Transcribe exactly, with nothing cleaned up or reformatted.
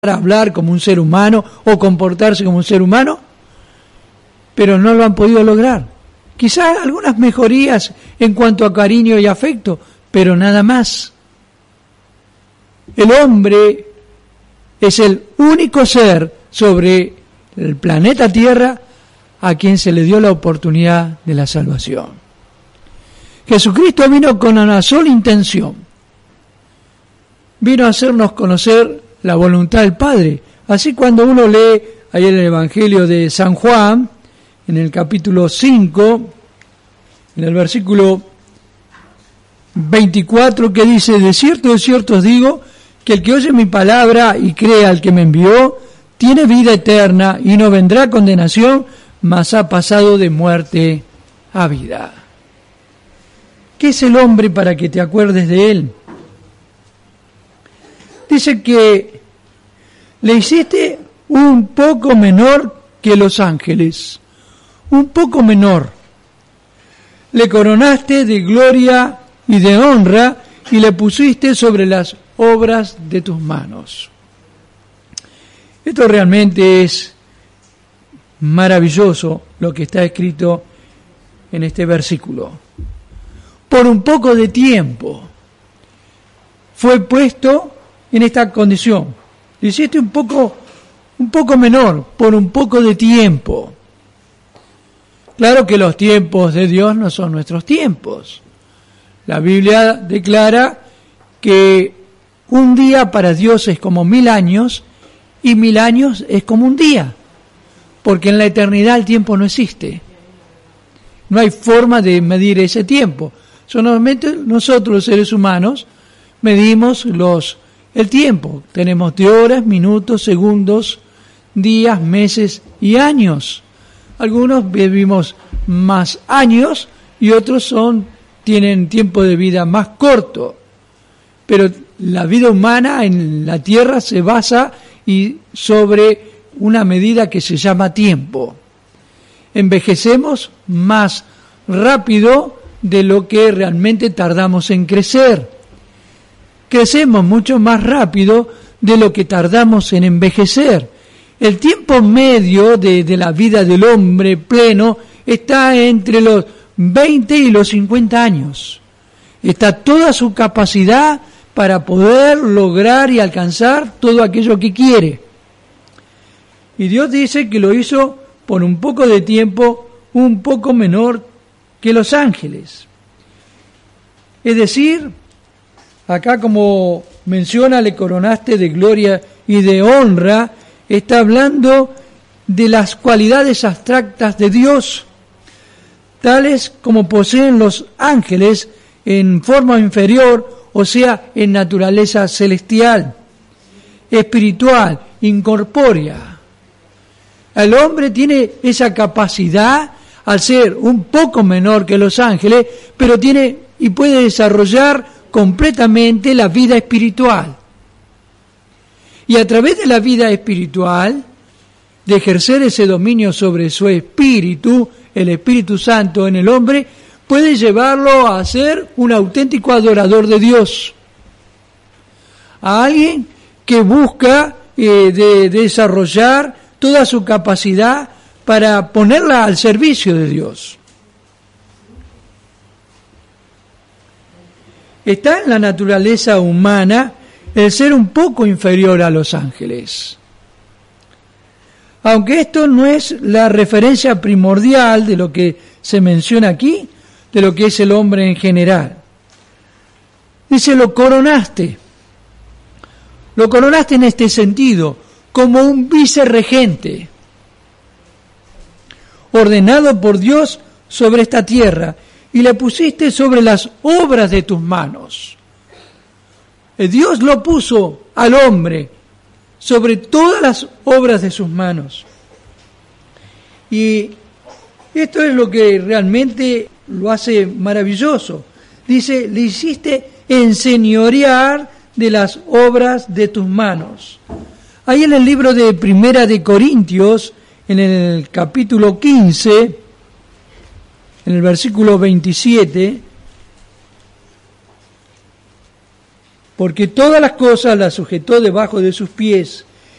a hablar como un ser humano o comportarse como un ser humano, pero no lo han podido lograr. Quizás algunas mejorías en cuanto a cariño y afecto, pero nada más. El hombre es el único ser sobre el planeta Tierra a quien se le dio la oportunidad de la salvación. Jesucristo vino con una sola intención. Vino a hacernos conocer la voluntad del Padre. Así cuando uno lee ahí en el Evangelio de San Juan, en el capítulo cinco, en el versículo veinticuatro, que dice: de cierto, de cierto os digo, que el que oye mi palabra y cree al que me envió, tiene vida eterna y no vendrá a condenación, mas ha pasado de muerte a vida. ¿Qué es el hombre para que te acuerdes de él? Dice que le hiciste un poco menor que los ángeles, un poco menor. Le coronaste de gloria y de honra y le pusiste sobre las obras de tus manos. Esto realmente es maravilloso lo que está escrito en este versículo. Por un poco de tiempo fue puesto en esta condición. Le hiciste un poco, un poco menor, por un poco de tiempo. Claro que los tiempos de Dios no son nuestros tiempos. La Biblia declara que un día para Dios es como mil años y mil años es como un día, porque en la eternidad el tiempo no existe. No hay forma de medir ese tiempo. Solamente nosotros, los seres humanos, medimos los el tiempo. Tenemos de horas, minutos, segundos, días, meses y años. Algunos vivimos más años y otros son tienen tiempo de vida más corto. Pero la vida humana en la Tierra se basa y sobre una medida que se llama tiempo. Envejecemos más rápido de lo que realmente tardamos en crecer. Crecemos mucho más rápido de lo que tardamos en envejecer. El tiempo medio de, de la vida del hombre pleno está entre los veinte y los cincuenta años. Está toda su capacidad para poder lograr y alcanzar todo aquello que quiere. Y Dios dice que lo hizo por un poco de tiempo, un poco menor que los ángeles. Es decir, acá como menciona, le coronaste de gloria y de honra, está hablando de las cualidades abstractas de Dios, tales como poseen los ángeles en forma inferior, o sea, en naturaleza celestial, espiritual, incorpórea. El hombre tiene esa capacidad al ser un poco menor que los ángeles, pero tiene y puede desarrollar completamente la vida espiritual. Y a través de la vida espiritual, de ejercer ese dominio sobre su espíritu, el Espíritu Santo en el hombre, puede llevarlo a ser un auténtico adorador de Dios. A alguien que busca eh, de, de desarrollar toda su capacidad para ponerla al servicio de Dios. Está en la naturaleza humana el ser un poco inferior a los ángeles. Aunque esto no es la referencia primordial de lo que se menciona aquí, de lo que es el hombre en general. Dice, lo coronaste. Lo coronaste en este sentido, como un vicerregente, ordenado por Dios sobre esta tierra, y le pusiste sobre las obras de tus manos. Dios lo puso al hombre sobre todas las obras de sus manos. Y esto es lo que realmente lo hace maravilloso. Dice, le hiciste enseñorear de las obras de tus manos. Ahí en el libro de Primera de Corintios, en el capítulo quince, en el versículo veintisiete, porque todas las cosas las sujetó debajo de sus pies,